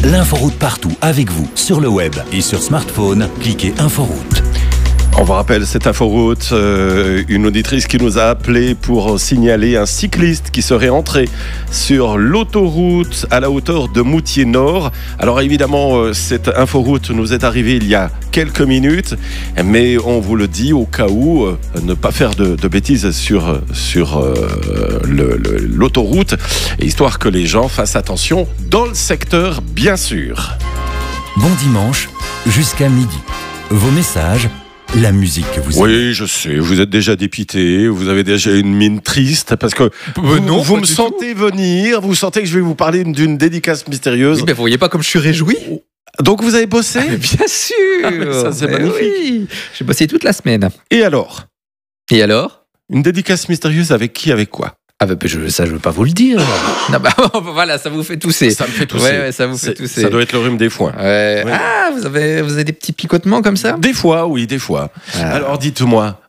L'inforoute partout avec vous, sur le web et sur smartphone, cliquez Inforoute. On vous rappelle cette inforoute, une auditrice qui nous a appelé pour signaler un cycliste qui serait entré sur l'autoroute à la hauteur de Moutier-Nord. Alors évidemment, cette inforoute nous est arrivée il y a quelques minutes, mais on vous le dit au cas où, ne pas faire de bêtises sur l'autoroute, histoire que les gens fassent attention dans le secteur, bien sûr. Bon dimanche, jusqu'à midi. Vos messages, la musique que vous aimez. Oui, je sais, vous êtes déjà dépité, vous avez déjà une mine triste, parce que vous me sentez venir, vous sentez que je vais vous parler d'une dédicace mystérieuse. Oui, mais vous voyez pas comme je suis réjoui? Donc vous avez bossé? Mais bien sûr. Ça, c'est magnifique. Oui. J'ai bossé toute la semaine. Et alors? Une dédicace mystérieuse avec qui, avec quoi? Ah bah je veux pas vous le dire. Non bah voilà, ça vous fait tousser. Ça me fait tousser. Ouais, ça vous fait tousser. Ça doit être le rhume des foins. Ouais. Ouais. Ah, vous avez des petits picotements comme ça? Des fois, oui, des fois. Ah. Alors dites-moi,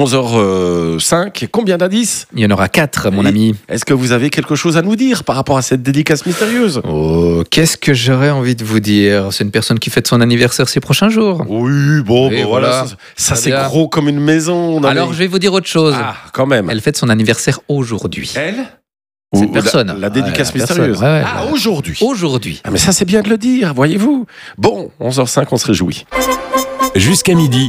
11h05, combien d'indices? Il y en aura 4, mon ami. Est-ce que vous avez quelque chose à nous dire par rapport à cette dédicace mystérieuse? Oh, qu'est-ce que j'aurais envie de vous dire? C'est une personne qui fête son anniversaire ces prochains jours. Oui, bon, Oui, voilà. Ça c'est bien. gros comme une maison. Alors je vais vous dire autre chose. Ah, quand même. Elle fête son anniversaire aujourd'hui. Elle? Cette Ou personne. La dédicace Ouais, la mystérieuse. personne. Ouais, Ah, ouais. aujourd'hui. Aujourd'hui. Ah, mais ça, c'est bien de le dire, voyez-vous. Bon, 11h05, on se réjouit. Jusqu'à midi.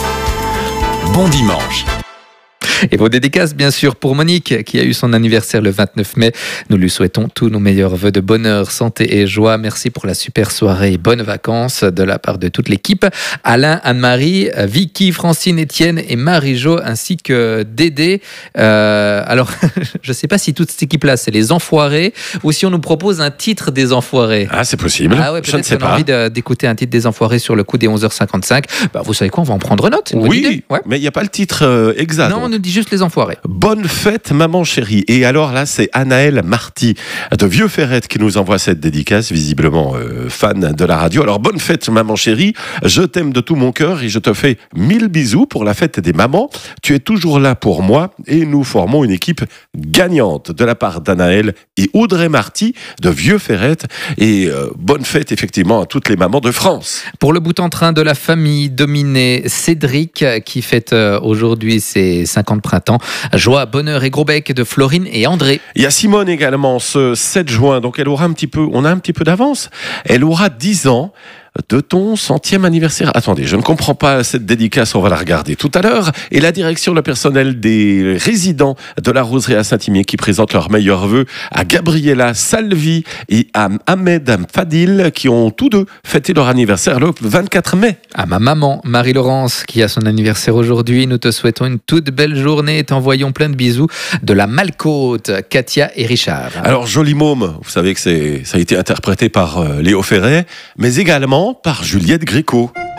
Bon dimanche. Et vos dédicaces, bien sûr, pour Monique, qui a eu son anniversaire le 29 mai. Nous lui souhaitons tous nos meilleurs vœux de bonheur, santé et joie. Merci pour la super soirée et bonnes vacances de la part de toute l'équipe. Alain, Anne-Marie, Vicky, Francine, Étienne et Marie-Jo, ainsi que Dédé. Alors, je ne sais pas si toute cette équipe-là, c'est les Enfoirés, ou si on nous propose un titre des Enfoirés. Ah, c'est possible. Ah ouais, je ne sais qu'on a pas. envie d'écouter un titre des Enfoirés sur le coup des 11h55. Bah, vous savez quoi, on va en prendre note. C'est une bonne idée. Oui, Ouais. mais il n'y a pas le titre exact. Non, on donc. nous dit juste les Enfoirés. Bonne fête, maman chérie. Et alors là, c'est Anaëlle Marty de Vieux-Ferrette qui nous envoie cette dédicace, visiblement fan de la radio. Alors, bonne fête, maman chérie. Je t'aime de tout mon cœur et je te fais 1000 bisous pour la fête des mamans. Tu es toujours là pour moi et nous formons une équipe gagnante de la part d'Anaëlle et Audrey Marty de Vieux-Ferrette. Et bonne fête, effectivement, à toutes les mamans de France. Pour le bout en train de la famille dominée, Cédric qui fête aujourd'hui ses 50 printemps. Joie, bonheur et gros bec de Florine et André. Il y a Simone également ce 7 juin, donc on a un petit peu d'avance. Elle aura 10 ans de ton 100e anniversaire. Attendez, je ne comprends pas cette dédicace, on va la regarder tout à l'heure. Et la direction, le personnel des résidents de la Roseraie à Saint-Imier qui présentent leurs meilleurs vœux à Gabriella Salvi et à Ahmed Fadil qui ont tous deux fêté leur anniversaire le 24 mai. À ma maman, Marie-Laurence, qui a son anniversaire aujourd'hui, nous te souhaitons une toute belle journée et t'envoyons plein de bisous de la Malcôte, Katia et Richard. Alors, Joli Môme, vous savez que ça a été interprété par Léo Ferré, mais également par Juliette Gréco.